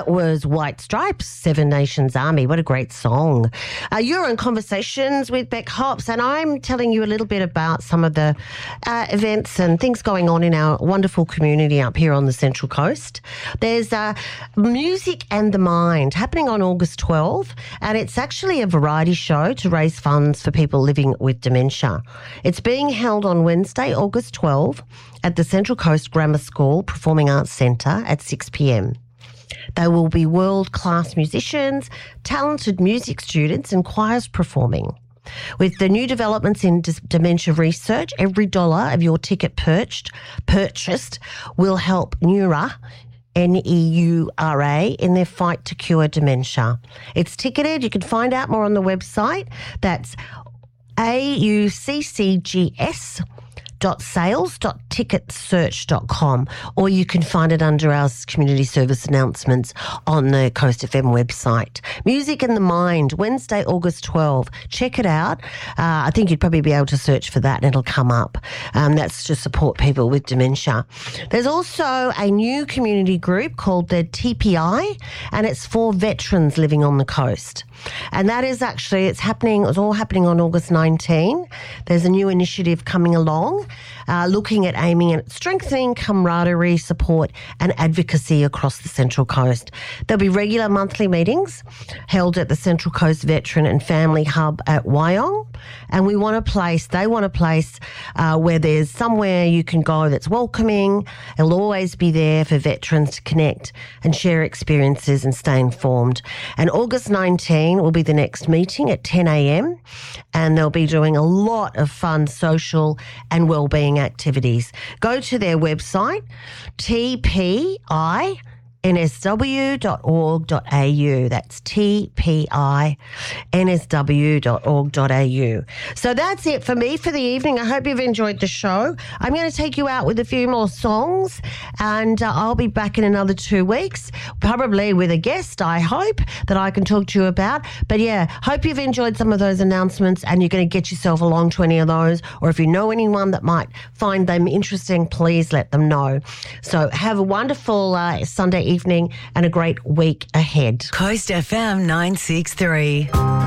That was White Stripes, Seven Nations Army. What a great song. You're in Conversations with Beck Hops, and I'm telling you a little bit about some of the events and things going on in our wonderful community up here on the Central Coast. There's Music and the Mind happening on August 12, and it's actually a variety show to raise funds for people living with dementia. It's being held on Wednesday, August 12, at the Central Coast Grammar School Performing Arts Centre at 6 p.m. There will be world-class musicians, talented music students and choirs performing. With the new developments in dementia research, every dollar of your ticket purchased will help Neura, Neura, in their fight to cure dementia. It's ticketed. You can find out more on the website. That's auccgs.sales.ticketsearch.com, or you can find it under our community service announcements on the Coast FM website. Music and the Mind, Wednesday, August 12. Check it out. I think you'd probably be able to search for that and it'll come up. That's to support people with dementia. There's also a new community group called the TPI, and it's for veterans living on the coast. And that is actually, it's all happening on August 19. There's a new initiative coming along, looking at aiming at strengthening camaraderie, support and advocacy across the Central Coast. There'll be regular monthly meetings held at the Central Coast Veteran and Family Hub at Wyong, and they want a place where there's somewhere you can go that's welcoming. It'll always be there for veterans to connect and share experiences and stay informed. And August 19 will be the next meeting at 10 a.m, and they'll be doing a lot of fun social and wellbeing activities. Go to their website, tpinsw.org.au. That's tpinsw.org.au. So that's it for me for the evening. I hope you've enjoyed the show. I'm going to take you out with a few more songs, and I'll be back in another 2 weeks, probably with a guest, I hope, that I can talk to you about. But yeah, hope you've enjoyed some of those announcements and you're going to get yourself along to any of those, or if you know anyone that might find them interesting, please let them know. So have a wonderful Sunday evening and a great week ahead. Coast FM 963.